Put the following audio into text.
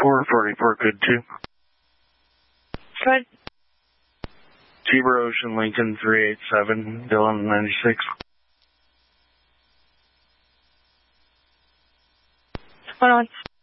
444, good too. Good. Tiber Ocean Lincoln 387, Dillon 96. Hold on.